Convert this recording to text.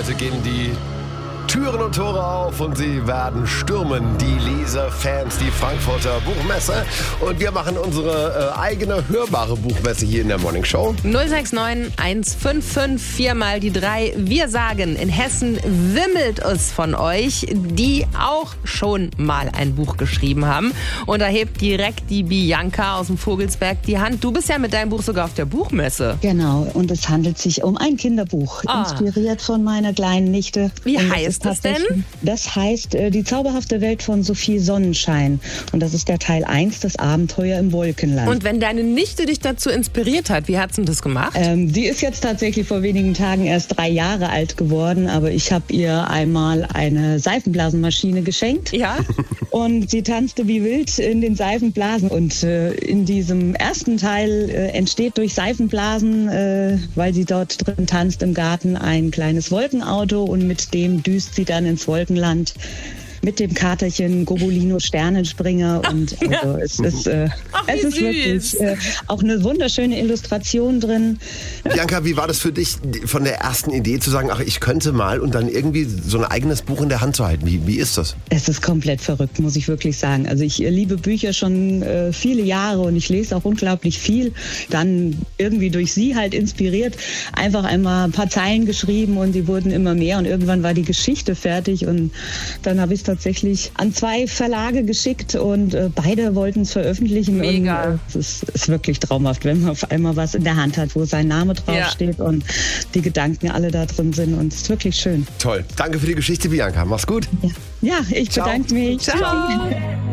Heute gehen die Türen und Tore auf und sie werden stürmen, die Leser, Fans, die Frankfurter Buchmesse. Und wir machen unsere eigene hörbare Buchmesse hier in der Morning Show. 069 155 4 mal die 3. Wir sagen, in Hessen wimmelt es von euch, die auch schon mal ein Buch geschrieben haben. Und da hebt direkt die Bianca aus dem Vogelsberg die Hand. Du bist ja mit deinem Buch sogar auf der Buchmesse. Genau, und es handelt sich um ein Kinderbuch, inspiriert von meiner kleinen Nichte. Wie heißt das denn? Das heißt Die zauberhafte Welt von Sophie Sonnenschein. Und das ist der Teil 1, das Abenteuer im Wolkenland. Und wenn deine Nichte dich dazu inspiriert hat, wie hat sie das gemacht? Die ist jetzt tatsächlich vor wenigen Tagen erst 3 Jahre alt geworden, aber ich habe ihr einmal eine Seifenblasenmaschine geschenkt. Ja. Und sie tanzte wie wild in den Seifenblasen. Und in diesem ersten Teil entsteht durch Seifenblasen, weil sie dort drin tanzt im Garten, ein kleines Wolkenauto. Und mit dem düst sie dann ins Wolkenland mit dem Katerchen Gogolino Sternenspringer. Und also es ist wirklich auch eine wunderschöne Illustration drin. Bianca, wie war das für dich, von der ersten Idee zu sagen, ach, ich könnte mal und dann irgendwie so ein eigenes Buch in der Hand zu halten? Wie ist das? Es ist komplett verrückt, muss ich wirklich sagen. Also ich liebe Bücher schon viele Jahre und ich lese auch unglaublich viel. Dann irgendwie durch sie halt inspiriert, einfach einmal ein paar Zeilen geschrieben und die wurden immer mehr und irgendwann war die Geschichte fertig und dann habe ich es tatsächlich an 2 Verlage geschickt und beide wollten es veröffentlichen. Mega. Und es ist wirklich traumhaft, wenn man auf einmal was in der Hand hat, wo sein Name draufsteht und die Gedanken alle da drin sind und es ist wirklich schön. Toll. Danke für die Geschichte, Bianca. Mach's gut. Ja, ich bedanke mich. Ciao.